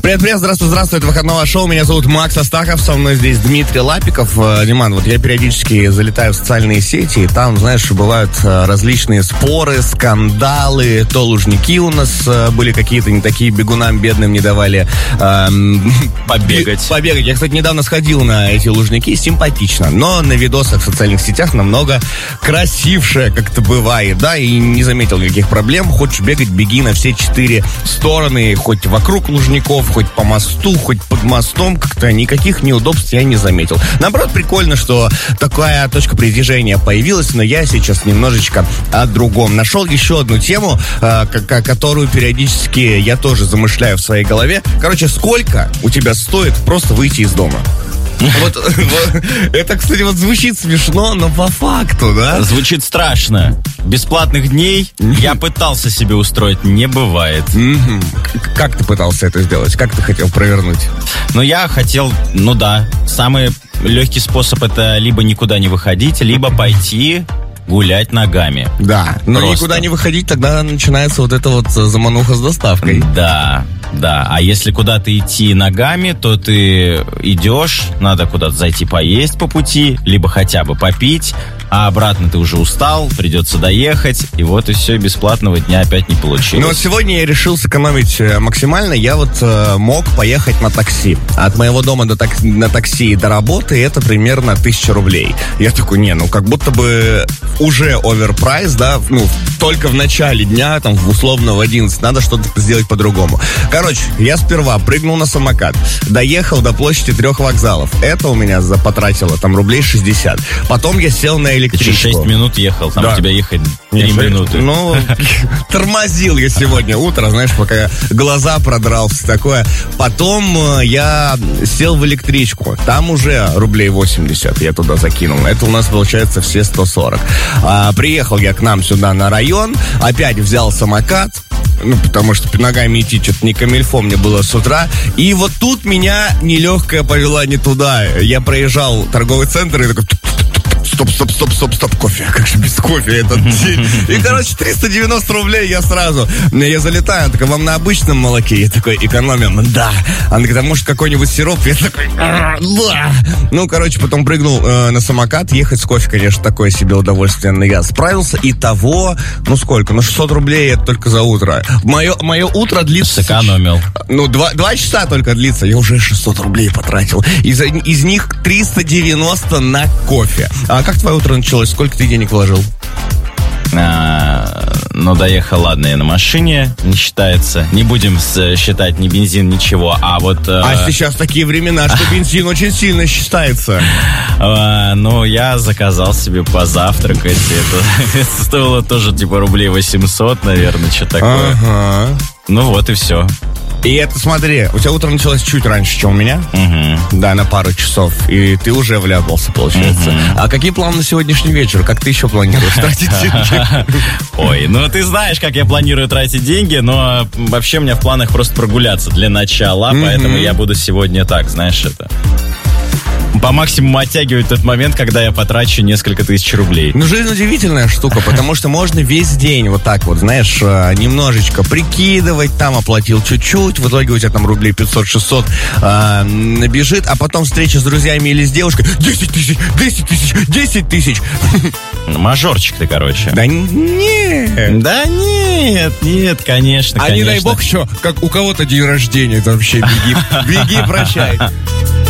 Привет, здравствуй, это выходное шоу. Меня зовут Макс Астахов, со мной здесь Дмитрий Лапиков. Диман, вот я периодически залетаю в социальные сети, и там, знаешь, бывают различные споры, скандалы. То Лужники у нас были какие-то не такие, бегунам бедным не давали побегать. Я, кстати, недавно сходил на эти Лужники, симпатично, но на видосах в социальных сетях намного красивше, как-то бывает, да, и не заметил никаких проблем. Хочешь бегать, беги на все 4 стороны, хоть вокруг Лужников, хоть по мосту, хоть под мостом, как-то никаких неудобств я не заметил. Наоборот, прикольно, что такая точка притяжения появилась, но я сейчас немножечко о другом. Нашел еще одну тему, которую периодически я тоже замышляю в своей голове. Короче, сколько у тебя стоит просто выйти из дома? Вот, это, кстати, вот звучит смешно, но по факту, да? Звучит страшно. Бесплатных дней я пытался себе устроить, не бывает. Как ты пытался это сделать? Как ты хотел провернуть? Я хотел, самый легкий способ — это либо никуда не выходить, либо пойти гулять ногами. Да, но никуда не выходить, тогда начинается вот эта вот замануха с доставкой. Да. А если куда-то идти ногами, то ты идешь, надо куда-то зайти поесть по пути, либо хотя бы попить, а обратно ты уже устал, придется доехать, и вот и все, бесплатного дня опять не получилось. Но вот сегодня я решил сэкономить максимально, я вот мог поехать на такси. От моего дома на такси до работы это примерно 1000 рублей. Я такой, как будто бы уже оверпрайс, да, только в начале дня, там, условно в 11, надо что-то сделать по-другому. Короче, я сперва прыгнул на самокат, доехал до площади 3 вокзалов. Это у меня потратило там рублей 60. Потом я сел на электричку. 6 минут ехал, там у тебя ехать 3 минуты. Тормозил я сегодня утро, знаешь, пока глаза продрал, все такое. Потом я сел в электричку. Там уже рублей 80 я туда закинул. Это у нас получается все 140. Приехал я к нам сюда на район, опять взял самокат, потому что ногами идти что-то не камильфо мне было с утра. И вот тут меня нелегкая повела не туда. Я проезжал торговый центр и такой... Стоп, кофе. Как же без кофе этот день? И, 390 рублей я сразу. Я залетаю, она такая, вам на обычном молоке? Я такой, экономим, да. Она говорит, а может какой-нибудь сироп? Я такой, да. Потом прыгнул на самокат. Ехать с кофе, конечно, такое себе удовольствие. Но я справился. Итого, 600 рублей это только за утро. Мое утро длится... Сэкономил. 2 часа только длится. Я уже 600 рублей потратил. Из них 390 на кофе. А как твое утро началось? Сколько ты денег вложил? Доехал, ладно, я на машине, не считается. Не будем считать ни бензин, ничего. А сейчас такие времена, что бензин очень сильно считается. Я заказал себе позавтракать. Это стоило тоже рублей 800, наверное, что-то такое. Ага. Вот и все. И это, смотри, у тебя утро началось чуть раньше, чем у меня. Да, на пару часов. И ты уже вляпался, получается. А какие планы на сегодняшний вечер? Как ты еще планируешь тратить деньги? Ой, ты знаешь, как я планирую тратить деньги, но вообще у меня в планах просто прогуляться для начала, поэтому я буду сегодня по максимуму оттягивать тот момент, когда я потрачу несколько тысяч рублей. Жизнь удивительная штука, потому что можно весь день вот так вот, знаешь, немножечко прикидывать, там оплатил чуть-чуть, в итоге у тебя там рублей 500-600 набежит, а потом встреча с друзьями или с девушкой 10 тысяч. Мажорчик ты, короче. Да нет. Да нет, конечно. А не дай бог еще, как у кого-то день рождения, это вообще беги, прощай.